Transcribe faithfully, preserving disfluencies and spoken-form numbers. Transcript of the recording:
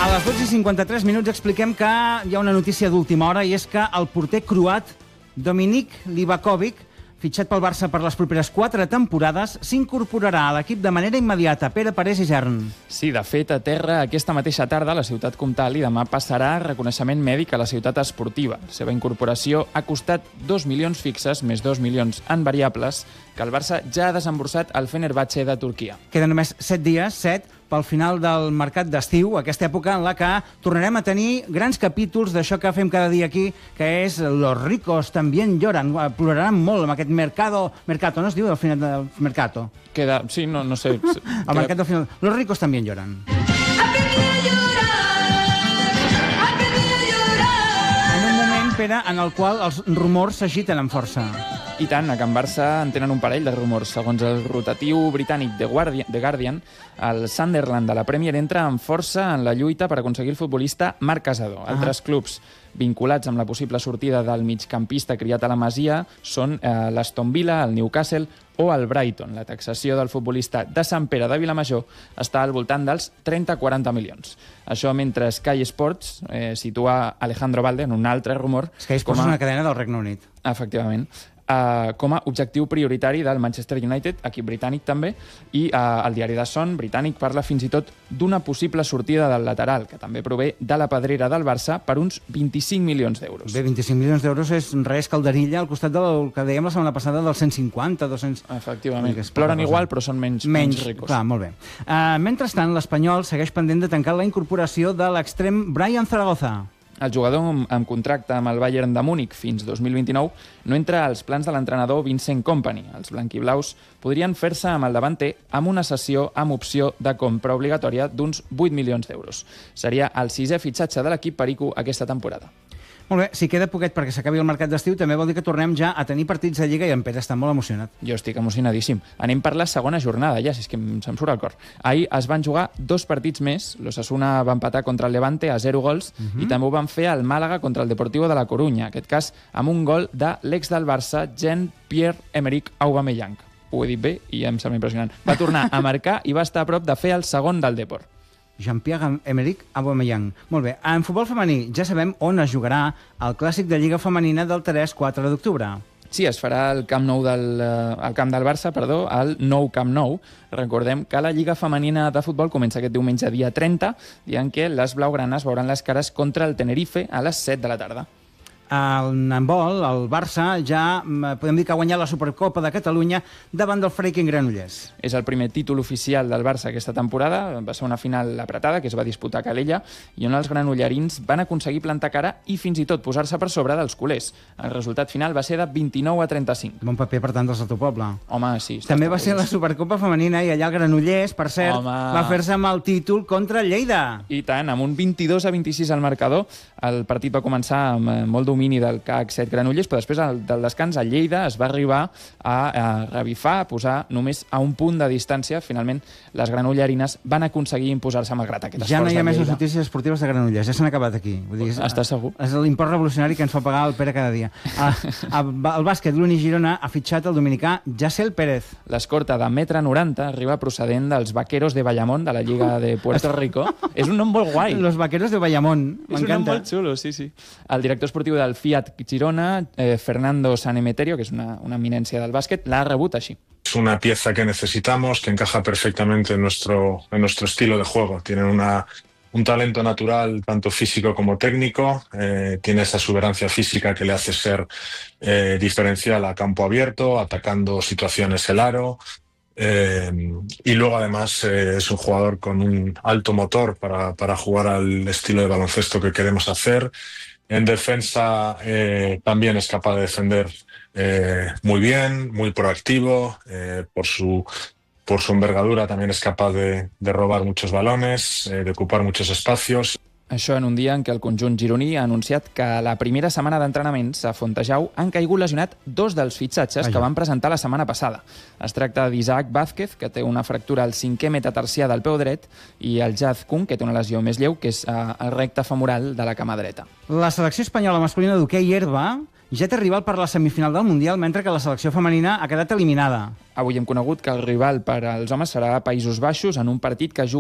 A les dotze i cinquanta-tres minuts expliquem que hi ha una notícia d'última hora i és que el porter croat Dominik Livakovic, fitxat pel Barça per les properes quatre temporades, s'incorporarà a l'equip de manera immediata. Pere Parés i Gern. Sí, de fet, aterra aquesta mateixa tarda a la ciutat comtal i demà passarà reconeixement mèdic a la ciutat esportiva. La seva incorporació ha costat dos milions fixes, més dos milions en variables, que el Barça ja ha desemborsat al Fenerbahçe de Turquia. Queden només set dies, set, pel final del mercat d'estiu, aquesta època en la que tornarem a tenir grans capítols d'això que fem cada dia aquí, que és Los ricos también lloran. Ploraran molt amb aquest mercado... Mercato, no es diu al final del mercato? Queda... Sí, no, no sé... El queda... mercat del final... Los ricos también lloran. En un moment, Pere, en el qual els rumors s'agiten amb força. I tant, a Can Barça en tenen un parell de rumors. Segons el rotatiu britànic The Guardian, The Guardian, el Sunderland de la Premier entra amb força en la lluita per aconseguir el futbolista Marc Casador. Ah. Altres clubs vinculats amb la possible sortida del migcampista criat a la Masia són eh, l'Aston Villa, el Newcastle o el Brighton. La taxació del futbolista de Sant Pere de Vilamajor està al voltant dels trenta a quaranta milions. Això mentre Sky Sports eh, situa Alejandro Valde en un altre rumor. Sky Sports a... és una cadena del Regne Unit. Efectivament. Uh, com a objectiu prioritari del Manchester United, equip britànic també, i uh, el diari The Sun britànic parla fins i tot d'una possible sortida del lateral, que també prové de la pedrera del Barça, per uns vint-i-cinc milions d'euros. Bé, vint-i-cinc milions d'euros és res calderilla al costat del que dèiem la setmana passada dels cent cinquanta, dos-cents... Efectivament. Ploren igual, però són menys, menys, menys ricos. Clar, molt bé. Uh, mentrestant, l'Espanyol segueix pendent de tancar la incorporació de l'extrem Brian Zaragoza. El jugador amb contracte amb el Bayern de Múnich fins dos mil vint-i-nou no entra als plans de l'entrenador Vincent Kompany. Els blanquiblaus podrien fer-se amb el davanter amb una cessió amb opció de compra obligatòria d'uns vuit milions d'euros. Seria el sisè fitxatge de l'equip perico aquesta temporada. Molt bé, si queda poquet perquè s'acabi el mercat d'estiu, també vol dir que tornem ja a tenir partits de Lliga i en Pere està molt emocionat. Jo estic emocionadíssim. Anem per la segona jornada, ja, si és que se'm surt el cor. Ahir es van jugar dos partits més. L'Osasuna va empatar contra el Levante a zero gols uh -huh. i també ho van fer al Màlaga contra el Deportivo de la Corunya, en aquest cas amb un gol de l'ex del Barça, Jean-Pierre-Emerick Aubameyang. Ho he dit bé i em sembla impressionant. Va tornar a marcar i va estar a prop de fer el segon del Depor. Jean-Pierre-Emerick Aubameyang. Molt bé. En futbol femení ja sabem on es jugarà el clàssic de Lliga Femenina del tres quatre d'octubre. Sí, es farà al Camp Nou del, al Camp del Barça, perdó, al nou Camp Nou. Recordem que la Lliga Femenina de Futbol comença aquest diumenge dia trenta, dia en què les blaugranes veuran les cares contra el Tenerife a les set de la tarda. En handbol, el Barça ja podem dir que ha guanyat la Supercopa de Catalunya davant del Freiking Granollers. És el primer títol oficial del Barça aquesta temporada. Va ser una final apretada que es va disputar a Calella i on els granollerins van aconseguir plantar cara i fins i tot posar-se per sobre dels culers. El resultat final va ser de vint-i-nou a trenta-cinc. Bon paper, per tant, dels del teu poble. Home, sí. També va ser la Supercopa Femenina i allà el Granollers, per cert, Home. va fer-se amb el títol contra el Lleida. I tant, amb un vint-i-dos a vint-i-sis al marcador. El partit va començar amb molt domini del C A C set Granollers, però després del descans a Lleida es va arribar a, a revifar, a posar només a un punt de distància. Finalment, les granollerines van aconseguir imposar-se malgrat aquest esforç. Ja no hi ha més les notícies esportives de Granollers, ja s'han acabat aquí. Vull dir, és, Estàs segur? És l'import revolucionari que ens fa pagar el Pere cada dia. A, a, el bàsquet, l'Uni Girona ha fitxat el dominicà Yassel Pérez. L'escorta de metre noranta arriba procedent dels Vaqueros de Bayamón, de la Lliga de Puerto Rico. És un nom molt guai. Los Vaqueros de Bayamón, m'encanta. És un nom molt xulo, sí, sí. El director esportiu del Fiat Girona, eh, Fernando Sanemeterio, que es una, una eminencia del básquet, la ha rebut así. Es una pieza que necesitamos, que encaja perfectamente en nuestro, en nuestro estilo de juego. Tienen una, un talento natural, tanto físico como técnico. Eh, tiene esa exuberancia física que le hace ser eh, diferencial a campo abierto, atacando situaciones el aro. Eh, y luego además eh, es un jugador con un alto motor para, para jugar al estilo de baloncesto que queremos hacer. En defensa eh, también es capaz de defender eh, muy bien, muy proactivo, eh, por su, por su envergadura también es capaz de, de robar muchos balones, eh, de ocupar muchos espacios. Això en un dia en què el conjunt gironí ha anunciat que a la primera setmana d'entrenaments a Fontejau han caigut lesionat dos dels fitxatges Ai, que van presentar la setmana passada. Es tracta d'Isaac Vázquez, que té una fractura al cinquè metatarsià del peu dret, i el Jazz Kun, que té una lesió més lleu, que és eh, el recte femoral de la cama dreta. La selecció espanyola masculina d'hoquei herba ja té rival per la semifinal del Mundial, mentre que la selecció femenina ha quedat eliminada. Avui hem conegut que el rival per als homes serà Països Baixos en un partit que juga